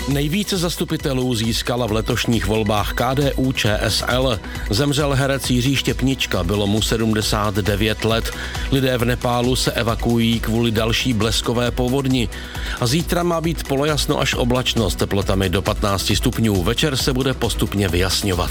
Nejvíce zastupitelů získala v letošních volbách KDU-ČSL. Zemřel herec Jiří Štěpnička, bylo mu 79 let. Lidé v Nepálu se evakuují kvůli další bleskové povodni. A zítra má být polojasno až oblačno s teplotami do 15 stupňů. Večer se bude postupně vyjasňovat.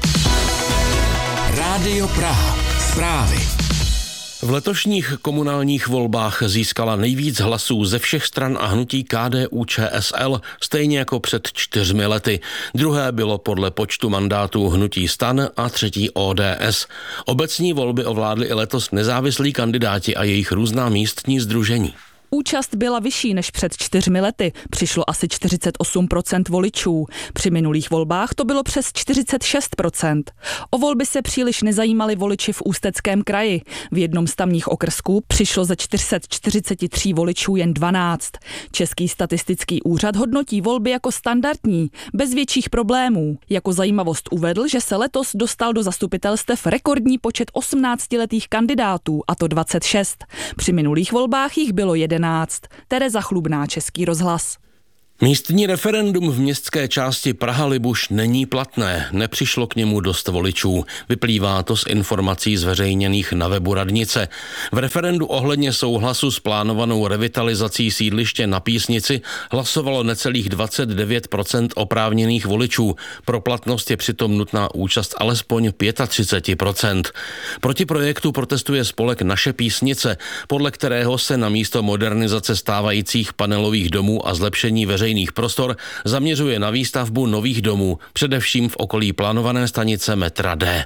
Rádio Praha. Zprávy. V letošních komunálních volbách získala nejvíc hlasů ze všech stran a hnutí KDU-ČSL, stejně jako před 4 lety. Druhé bylo podle počtu mandátů hnutí STAN a třetí ODS. Obecní volby ovládli i letos nezávislí kandidáti a jejich různá místní sdružení. Účast byla vyšší než před 4 lety, přišlo asi 48% voličů. Při minulých volbách to bylo přes 46%. O volby se příliš nezajímali voliči v Ústeckém kraji. V jednom z tamních okrsků přišlo ze 443 voličů jen 12. Český statistický úřad hodnotí volby jako standardní, bez větších problémů. Jako zajímavost uvedl, že se letos dostal do zastupitelstev rekordní počet 18letých kandidátů, a to 26. Při minulých volbách jich bylo 11. Tereza Chlubná, Český rozhlas. Místní referendum v městské části Praha-Libuš není platné, nepřišlo k němu dost voličů. Vyplývá to z informací zveřejněných na webu radnice. V referendu ohledně souhlasu s plánovanou revitalizací sídliště na Písnici hlasovalo necelých 29% oprávněných voličů. Pro platnost je přitom nutná účast alespoň 35%. Proti projektu protestuje spolek Naše Písnice, podle kterého se na místo modernizace stávajících panelových domů a zlepšení veřejných prostor zaměřuje na výstavbu nových domů, především v okolí plánované stanice metra D.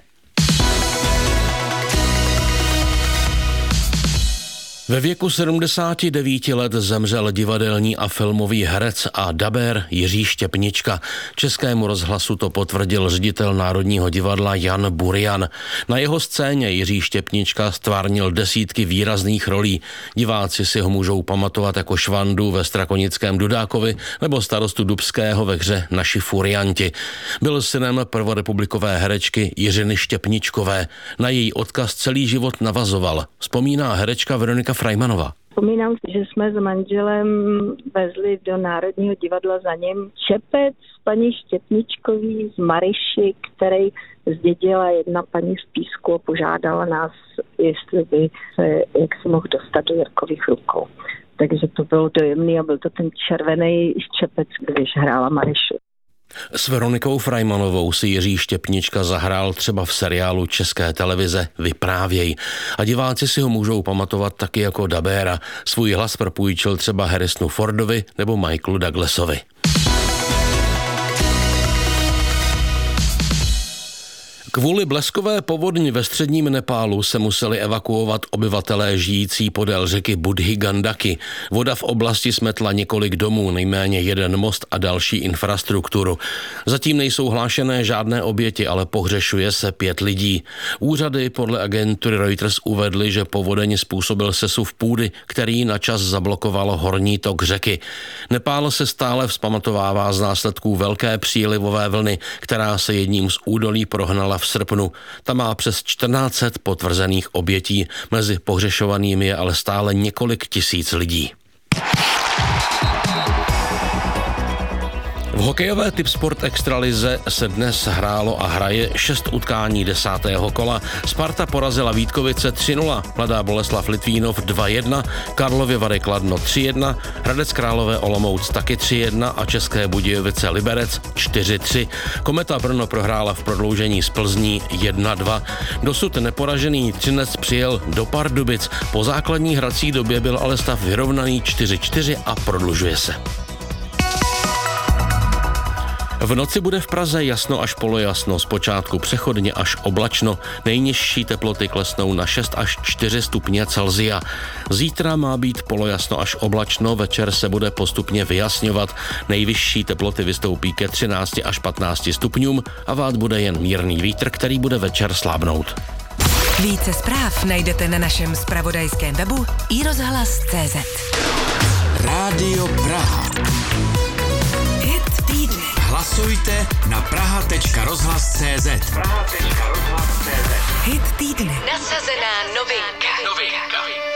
Ve věku 79 let zemřel divadelní a filmový herec a dabér Jiří Štěpnička. Českému rozhlasu to potvrdil ředitel Národního divadla Jan Burian. Na jeho scéně Jiří Štěpnička stvárnil desítky výrazných rolí. Diváci si ho můžou pamatovat jako Švandu ve Strakonickém Dudákovi nebo starostu Dubského ve hře Naši furianti. Byl synem prvorepublikové herečky Jiřiny Štěpničkové. Na její odkaz celý život navazoval, vzpomíná herečka Veronika Frajmanová. Vzpomínám si, že jsme s manželem vezli do Národního divadla za ním čepec paní Štěpničkový z Maryši, který zdědila jedna paní z Písku a požádala nás, jestli by se jak se mohl dostat do Jirkových rukou. Takže to bylo dojemný a byl to ten červený čepec, když hrála Maryši. S Veronikou Frajmanovou si Jiří Štěpnička zahrál třeba v seriálu České televize Vyprávěj a diváci si ho můžou pamatovat taky jako dabéra. Svůj hlas propůjčil třeba Harrisonu Fordovi nebo Michaelu Douglasovi. Kvůli bleskové povodni ve středním Nepálu se museli evakuovat obyvatelé žijící podél řeky Budhy Gandaki. Voda v oblasti smetla několik domů, nejméně 1 most a další infrastrukturu. Zatím nejsou hlášené žádné oběti, ale pohřešuje se 5 lidí. Úřady podle agentury Reuters uvedly, že povodeň způsobil sesuv půdy, který na čas zablokoval horní tok řeky. Nepál se stále vzpamatovává z následků velké přílivové vlny, která se jedním z údolí prohnala v srpnu. Tam má přes 1400 potvrzených obětí, mezi pohřešovanými je ale stále několik tisíc lidí. V hokejové Tipsport extralize se dnes hrálo a hraje 6 utkání 10. kola. Sparta porazila Vítkovice 3-0, Mladá Boleslav Litvínov 2-1, Karlovy Vary Kladno 3-1, Hradec Králové Olomouc taky 3-1 a České Budějovice Liberec 4-3. Kometa Brno prohrála v prodloužení z Plzní 1-2. Dosud neporažený Třinec přijel do Pardubic. Po základní hrací době byl ale stav vyrovnaný 4-4 a prodlužuje se. V noci bude v Praze jasno až polojasno, zpočátku přechodně až oblačno. Nejnižší teploty klesnou na 6 až 4 stupně Celsia. Zítra má být polojasno až oblačno, večer se bude postupně vyjasňovat. Nejvyšší teploty vystoupí ke 13 až 15 stupňům a vát bude jen mírný vítr, který bude večer slábnout. Více zpráv najdete na našem zpravodajském webu iRozhlas.cz. Rádio Praha. Hlasujte na praha.rozhlas.cz. Hit týdne. Nasazená novinka.